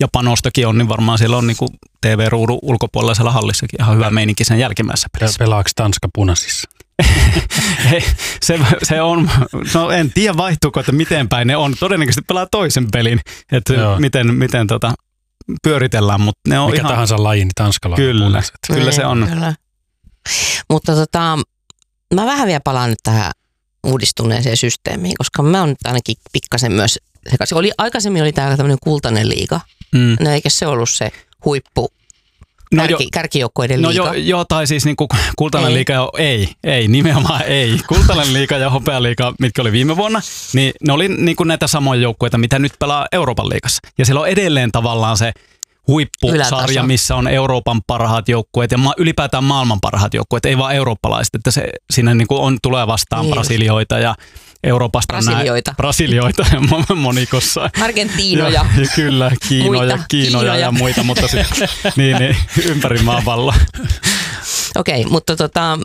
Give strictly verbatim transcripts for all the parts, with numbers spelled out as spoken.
ja panostakin on, niin varmaan siellä on niin kuin T V-ruudun ulkopuolella siellä hallissakin ihan hyvä meininki sen jälkimmäisessä pelissä. Pelaako Tanska punaisissa? Hei, se, se on, no en tiedä vaihtuuko, että miten päin ne on. Todennäköisesti pelaa toisen pelin, että Joo. miten, miten tota, pyöritellään, mutta ne on mikä ihan... tahansa laji, niin Tanskalla kyllä, on punaiset. Kyllä se on. Kyllä. Mutta tota, mä vähän vielä palaan nyt tähän uudistuneeseen systeemiin, koska mä oon nyt ainakin pikkasen myös sekaisin. Oli, aikaisemmin oli täällä tämmöinen kultainen liiga. Mm. No eikä se ollut se huippu no kärki, jo, kärkijoukkoiden no liiga? No joo, tai siis niinku kultainen ei. liiga, jo, ei, ei, nimenomaan ei. Kultainen liiga ja hopealiiga, mitkä oli viime vuonna, niin ne oli niinku näitä samoja joukkueita, mitä nyt pelaa Euroopan liigassa. Ja siellä on edelleen tavallaan se huippusarja, Ylätaso. Missä on Euroopan parhaat joukkueet ja ma- ylipäätään maailman parhaat joukkueet, ei vaan eurooppalaiset, että se siinä niinku on, tulee vastaan niin. Brasilioita ja Euroopasta Brasilioita. Nää, Brasilioita monikossa. Argentiinoja. Ja, kyllä, Kiinoja, muita, Kiinoja, Kiinoja ja muita, mutta sitten niin, niin, ympäri maapalloa. Okei, okay, mutta tota,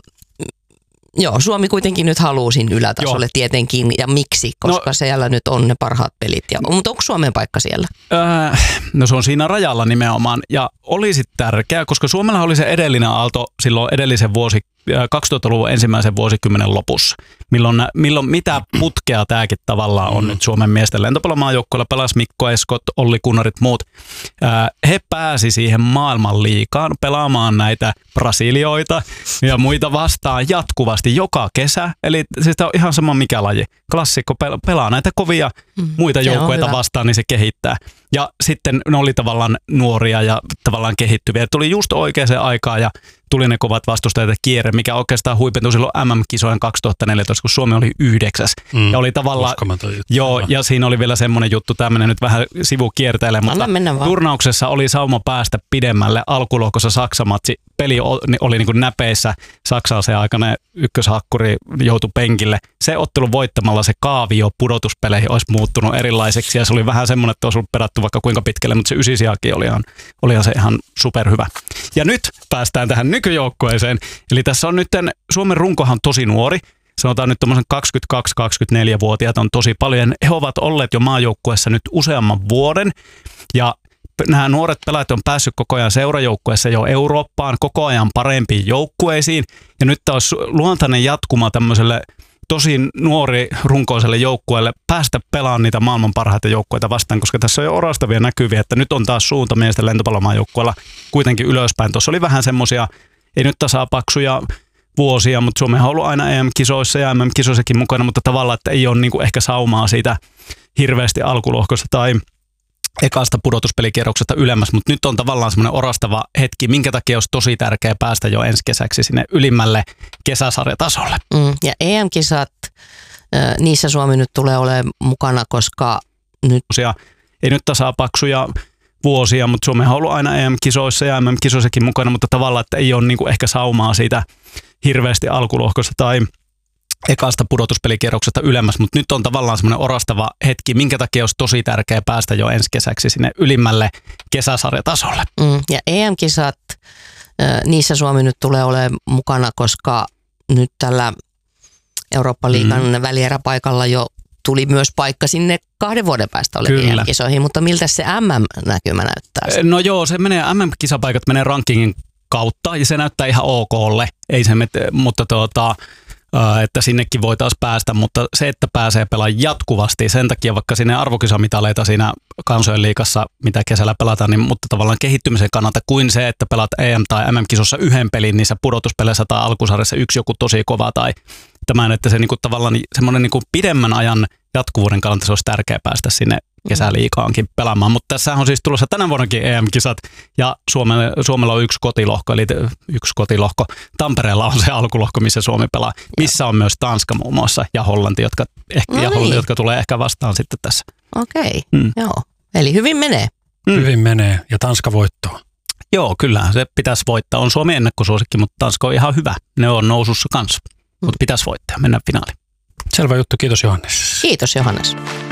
joo, Suomi kuitenkin nyt haluaa sinne ylätasolle joo. tietenkin, ja miksi, koska no, siellä nyt on ne parhaat pelit. Ja, mutta onko Suomen paikka siellä? Öö, no se on siinä rajalla nimenomaan, ja olisi tärkeää, koska Suomella oli se edellinen aalto silloin edellisen vuosi, kaksituhattaluvun ensimmäisen vuosikymmenen lopussa, milloin, milloin mitä putkea tämäkin tavallaan on mm. nyt Suomen miesten lentopallomaajoukkueella, pelasi Mikko Eskot, Olli Kunnarit, muut. Ää, he pääsi siihen maailman liigaan pelaamaan näitä Brasilioita ja muita vastaan jatkuvasti joka kesä, eli siis tämä on ihan sama mikä laji. Klassikko pelaa näitä kovia mm. muita joukkueita vastaan, niin se kehittää. Ja sitten ne oli tavallaan nuoria ja tavallaan kehittyviä. Tuli just oikeaan aikaan ja tuli ne kovat vastustajat ja kierre, mikä oikeastaan huipentui silloin M M-kisojen kaksituhattaneljätoista, kun Suomi oli yhdeksäs. Mm, ja oli tavallaan, joo, ja siinä oli vielä semmoinen juttu, tämmöinen nyt vähän sivukierteille, mutta turnauksessa oli sauma päästä pidemmälle. Alkulohkossa Saksa-matsi, peli oli, oli niin kuin näpeissä, Saksa se aikainen ykköshakkuri joutui penkille. Se ottelu voittamalla se kaavio pudotuspeleihin olisi muuttunut erilaiseksi, ja se oli vähän semmoinen, että olisi ollut pedattu vaikka kuinka pitkälle, mutta se ysisiakin oli ihan, olihan se ihan superhyvä. Ja nyt päästään tähän nykyjoukkueeseen. Eli tässä on nyt, Suomen runkohan tosi nuori. Sanotaan nyt tuommoisen kaksikymmentäkaksi kaksikymmentäneljä-vuotiaat on tosi paljon. He ovat olleet jo maajoukkueessa nyt useamman vuoden. Ja nämä nuoret pelaajat on päässyt koko ajan seurajoukkueessa jo Eurooppaan, koko ajan parempiin joukkueisiin. Ja nyt taas luontainen jatkuma tämmöiselle tosi nuori runkoiselle joukkueelle päästä pelaamaan niitä maailman parhaita joukkueita vastaan, koska tässä on jo orastavia näkyviä, että nyt on taas suunta miesten lentopallomaajoukkueella kuitenkin ylöspäin. Tuossa oli vähän semmoisia, ei nyt tasapaksuja vuosia, mutta Suomi on ollut aina E M-kisoissa ja M M-kisoissakin mukana, mutta tavallaan, että ei ole niin kuin ehkä saumaa siitä hirveästi alkulohkosta tai ekasta pudotuspelikierroksesta ylemmäs, mutta nyt on tavallaan semmoinen orastava hetki, minkä takia olisi tosi tärkeää päästä jo ensi kesäksi sinne ylimmälle kesäsarjatasolle. Mm, ja E M-kisat, äh, niissä Suomi nyt tulee olemaan mukana, koska nyt... Ei nyt tasapaksuja vuosia, mutta Suomi on ollut aina E M-kisoissa ja M M-kisoissakin mukana, mutta tavallaan, että ei ole niin kuin ehkä saumaa siitä hirveästi alkulohkosta tai ekasta pudotuspelikierroksesta ylemmäs, mutta nyt on tavallaan semmoinen orastava hetki, minkä takia olisi tosi tärkeää päästä jo ensi kesäksi sinne ylimmälle kesäsarjatasolle. Mm, ja E M-kisat, äh, niissä Suomi nyt tulee olemaan mukana, koska nyt tällä Eurooppa-liigan mm. välieräpaikalla jo tuli myös paikka sinne kahden vuoden päästä oleviin E M-kisoihin, mutta miltä se M M-näkymä näyttää? No joo, se menee, M M-kisapaikat menee rankingin kautta ja se näyttää ihan okolle, ei se, mutta tuota, että sinnekin voitaisiin päästä, mutta se, että pääsee pelaamaan jatkuvasti, sen takia vaikka sinne arvokisamitaleita siinä kansojen liigassa, mitä kesällä pelataan, niin, mutta tavallaan kehittymisen kannalta kuin se, että pelaat E M- tai M M-kisossa yhden pelin niissä pudotuspeleissä tai alkusarjassa yksi joku tosi kova tai tämän, että se niinku tavallaan semmoinen niinku pidemmän ajan jatkuvuuden kannalta se olisi tärkeää päästä sinne kesäliigaankin pelaamaan, mutta tässä on siis tulossa tänä vuonnakin E M-kisat ja Suomella, Suomella on yksi kotilohko, eli yksi kotilohko. Tampereella on se alkulohko, missä Suomi pelaa, missä on myös Tanska muun muassa ja Hollanti, jotka, ehkä, no ja Hollanti, niin. jotka tulee ehkä vastaan sitten tässä. Okei, mm. joo. Eli hyvin menee. Mm. Hyvin menee ja Tanska voittaa. Joo, kyllä se pitäisi voittaa. On Suomi ennakkosuosikki, mutta Tanska on ihan hyvä. Ne on nousussa kanssa, mm. mutta pitäisi voittaa, mennä finaaliin. Selvä juttu, kiitos Johannes. Kiitos Johannes.